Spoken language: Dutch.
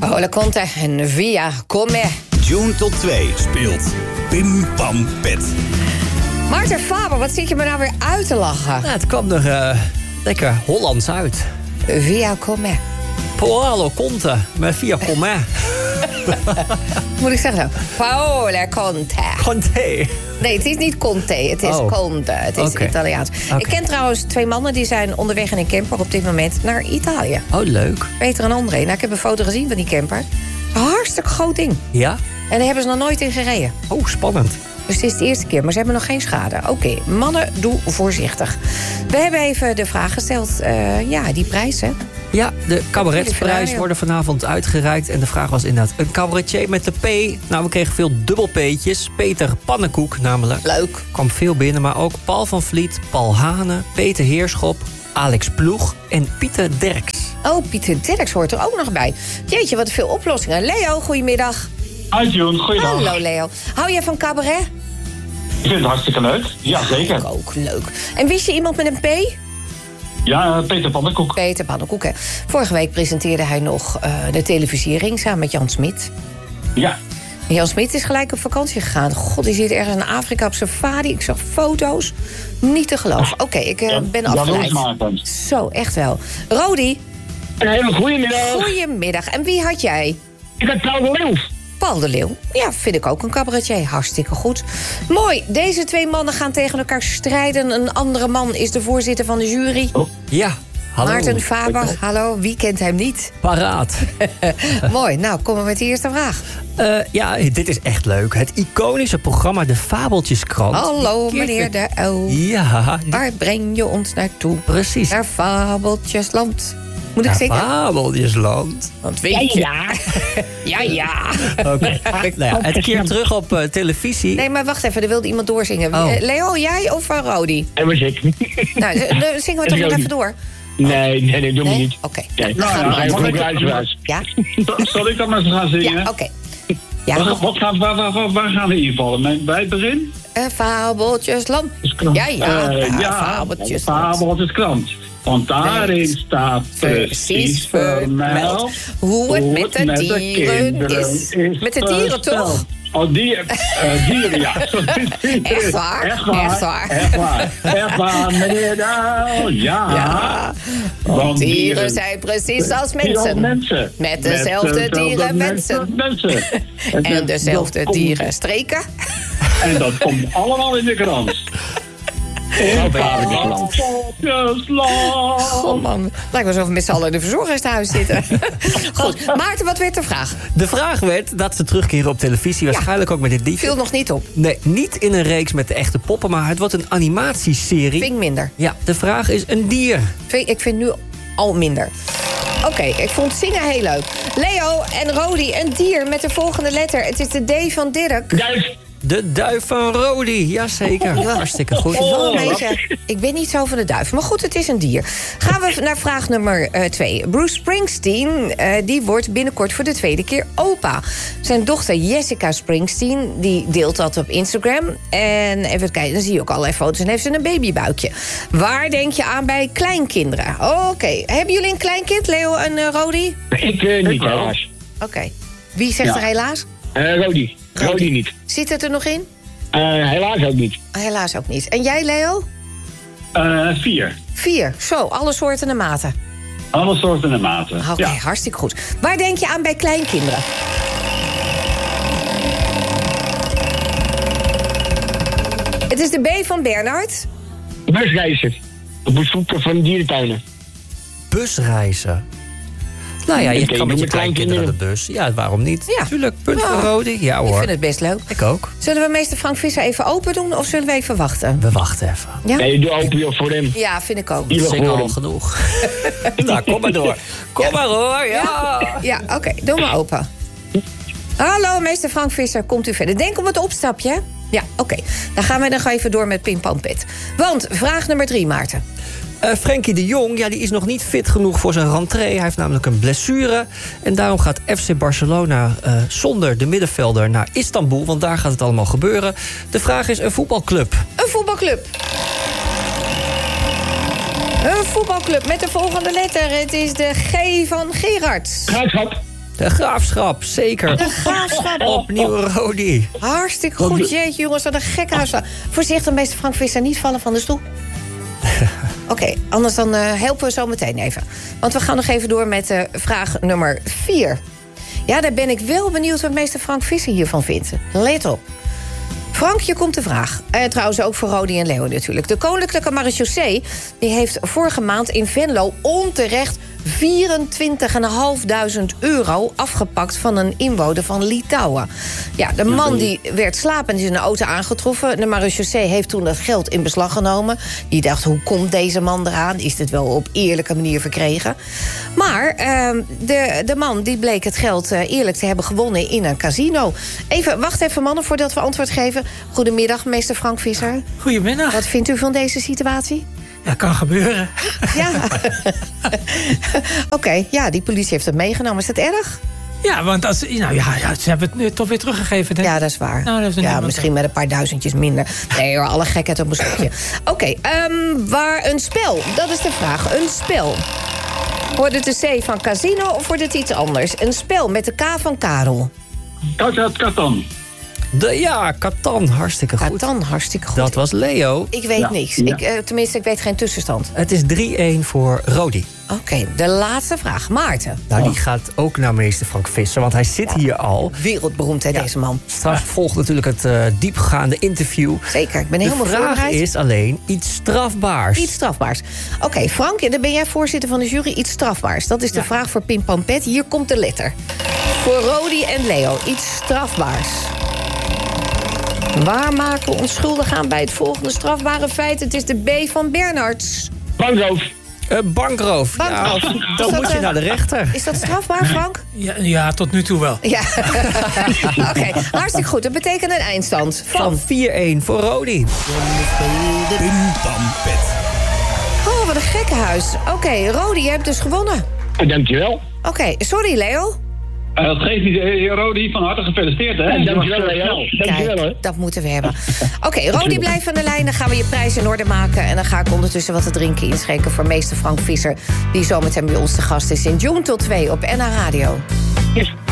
Paola Conte en Via Come. June tot 2 speelt Pim Pam Pet. Maarten Faber, wat zit je me nou weer uit te lachen? Ja, het kwam er lekker Hollands uit. Via Come. Paola Conte met Via Come. Moet ik zeggen? Paola Conte. Conte. Nee, het is niet Conte, het is Conte. Het is Italiaans. Okay. Ik ken trouwens 2 mannen die zijn onderweg in een camper op dit moment naar Italië. Oh, leuk. Peter en André. Nou, ik heb een foto gezien van die camper. Een hartstikke groot ding. Ja? En daar hebben ze nog nooit in gereden. Oh, spannend. Dus het is de eerste keer, maar ze hebben nog geen schade. Oké, mannen, doe voorzichtig. We hebben even de vraag gesteld. Die prijs, hè? Ja, de cabaretsprijs worden vanavond uitgereikt. En de vraag was inderdaad een cabaretier met de P. Nou, we kregen veel dubbelpeetjes. Peter Pannenkoek namelijk. Leuk. Kwam veel binnen, maar ook Paul van Vliet, Paul Hane, Peter Heerschop, Alex Ploeg en Pieter Derks. Oh, Pieter Derks hoort er ook nog bij. Jeetje, wat veel oplossingen. Leo, goedemiddag. Hi June, goeiedag. Hallo Leo. Hou jij van cabaret? Ik vind het hartstikke leuk. Ja, zeker. Ik ook, leuk. En wist je iemand met een P? Ja, Peter Pannenkoek. Peter Pannenkoek, hè. Vorige week presenteerde hij nog de televisiering samen met Jan Smit. Ja. En Jan Smit is gelijk op vakantie gegaan. God, die zit ergens in Afrika op safari. Ik zag foto's. Niet te geloven. Oké, ik ben afgeleid. Zo, echt wel. Rodi. Een hele goedemiddag. Goedemiddag. En wie had jij? Ik had Paul de Leeuw. Paul de Leeuw. Ja, vind ik ook een cabaretier. Hartstikke goed. Mooi. Deze 2 mannen gaan tegen elkaar strijden. Een andere man is de voorzitter van de jury. Oh. Ja, hallo. Maarten Faber. Hallo, wie kent hem niet? Paraat. Mooi. Nou, komen we met de eerste vraag. Dit is echt leuk. Het iconische programma De Fabeltjeskrant. Hallo, meneer de Uil. Ja. Waar breng je ons naartoe? Precies. Naar Fabeltjesland. Moet ik zingen? Fabeltjesland. Want weet je... Ja. Oké. Het keert terug op televisie. Nee, maar wacht even, er wilde iemand doorzingen. Oh. Leo, jij of Rodi? Dat was ik. Nou, zingen we toch nog even door? Nee, doe me niet. Oké. Okay. Dan gaan we voor de kruiswaas. Ja? Zal ik dan maar eens gaan zingen? Ja, oké. Ja. Waar gaan we invallen? Bij het begin? Fabeltjesland. Fabeltjesland. Fabeltjeskrant. Want daarin staat precies vermeld hoe het met de dieren is. Met de dieren toch? Oh, dieren, ja. Echt waar? Echt waar, meneer Daal. Ja. Want dieren zijn precies als mensen. Met dezelfde dierenwensen. En dezelfde dieren streken. En dat komt allemaal in de krant. God man, lijkt wel alsof we met z'n allen in de verzorgingstehuis zitten. Goed, Maarten, wat werd de vraag? De vraag werd dat ze terugkeren op televisie, waarschijnlijk ook met dit liedje. Viel nog niet op. Nee, niet in een reeks met de echte poppen, maar het wordt een animatieserie. Vind ik minder. Ja, de vraag is een dier. Ik vind nu al minder. Oké, ik vond zingen heel leuk. Leo en Rodi, een dier met de volgende letter. Het is de D van Dirk. Duif. De duif van Rodi, jazeker. Hartstikke goed. Ik ben niet zo van de duif, maar goed, het is een dier. Gaan we naar vraag nummer 2. Bruce Springsteen, die wordt binnenkort voor de 2e keer opa. Zijn dochter Jessica Springsteen, die deelt dat op Instagram. En even kijken, dan zie je ook allerlei foto's. En heeft ze een babybuikje. Waar denk je aan bij kleinkinderen? Oké. Hebben jullie een kleinkind, Leo en Rodi? Ik niet, helaas. Oké. Wie zegt er helaas? Rodi niet. Zit het er nog in? Helaas ook niet. Helaas ook niet. En jij, Leo? 4. 4. Zo, alle soorten en maten. Alle soorten en maten. Oké, hartstikke goed. Waar denk je aan bij kleinkinderen? Het is de B van Bernard. Busreizen. Op bezoeken van dierentuinen. Busreizen. Nou ja, je kan met je kleinkinderen de bus. Ja, waarom niet? Ja. Tuurlijk, punt voor Rodi. Ja hoor. Ik vind het best leuk. Ik ook. Zullen we meester Frank Visser even open doen of zullen we even wachten? We wachten even. Ja? Nee, doe open voor hem. Ja, vind ik ook. Ik zing al genoeg. Nou, kom maar door. Kom maar hoor, ja. Ja, oké. Doe maar open. Hallo, meester Frank Visser. Komt u verder. Denk om het opstapje, hè? Ja, oké. Dan gaan we nog even door met Pim Pam Pet. Want, vraag nummer 3, Maarten. Frenkie de Jong, die is nog niet fit genoeg voor zijn rentree. Hij heeft namelijk een blessure. En daarom gaat FC Barcelona zonder de middenvelder naar Istanbul. Want daar gaat het allemaal gebeuren. De vraag is een voetbalclub. Een voetbalclub. Een voetbalclub met de volgende letter. Het is de G van Gerard. Graafschap. De Graafschap, zeker. De Graafschap. Opnieuw Rodi. Hartstikke goed. Jeetje, jongens, wat een gekke huisvrouw. Voorzichtig, meester Frank Visser, niet vallen van de stoel. Oké, anders dan helpen we zo meteen even. Want we gaan nog even door met vraag nummer 4. Ja, daar ben ik wel benieuwd wat meester Frank Visser hiervan vindt. Let op. Frank, hier komt de vraag. Trouwens ook voor Rodi en Leo natuurlijk. De Koninklijke Marechaussee die heeft vorige maand in Venlo onterecht €24.500 afgepakt van een inwoner van Litouwen. Ja, de man die werd slapend in een auto aangetroffen. De marechaussee heeft toen dat geld in beslag genomen. Die dacht, hoe komt deze man eraan? Is dit wel op eerlijke manier verkregen? Maar de man die bleek het geld eerlijk te hebben gewonnen in een casino. Wacht even mannen, voordat we antwoord geven. Goedemiddag, meester Frank Visser. Goedemiddag. Wat vindt u van deze situatie? Ja, kan gebeuren. Ja. Oké, ja, die politie heeft het meegenomen. Is dat erg? Ja, want ze hebben het nu toch weer teruggegeven. Denk ik. Ja, dat is waar. Nou, dat is misschien met een paar duizendjes minder. Nee hoor, alle gekheid op een stokje. Oké, waar een spel? Dat is de vraag. Een spel. Wordt het de C van casino of wordt het iets anders? Een spel met de K van Karel. Catan. Ja, Catan, hartstikke goed. Catan, hartstikke goed. Dat was Leo. Ik weet niks. Ja. Tenminste, ik weet geen tussenstand. Het is 3-1 voor Rodi. Oké, de laatste vraag. Maarten. Nou, die gaat ook naar meester Frank Visser, want hij zit hier al. Wereldberoemd, hè, deze man. Straks volgt natuurlijk het diepgaande interview. Zeker, ik ben helemaal voorbereid. De vraag voorbereid. is alleen iets strafbaars. Iets strafbaars. Oké, Frank, dan ben jij voorzitter van de jury. Iets strafbaars. Dat is de vraag voor Pim Pam Pet. Hier komt de letter. Voor Rodi en Leo. Iets strafbaars. Waar maken we ons schuldig aan bij het volgende strafbare feit? Het is de B van Bernhards. Bankroof. Bankroof. Bankroef. Ja, Is dan dat, moet je naar de rechter. Is dat strafbaar, Frank? Ja, tot nu toe wel. Ja. Oké, hartstikke goed. Dat betekent een eindstand Van 4-1 voor Rodi. Pim Pam Pet. Oh, wat een gekkenhuis. Oké, Rodi, je hebt dus gewonnen. Dankjewel. Oké, sorry, Leo. Dat geeft niet, Rodi, van harte gefeliciteerd. Hè? Dankjewel, Leo. Dankjewel, Kijk, hoor. dat moeten we hebben. Oké, Rodi blijft aan de lijn. Dan gaan we je prijs in orde maken. En dan ga ik ondertussen wat te drinken inschenken voor meester Frank Visser, die zometeen bij ons te gast is in June tot 2 op NH Radio. Yes.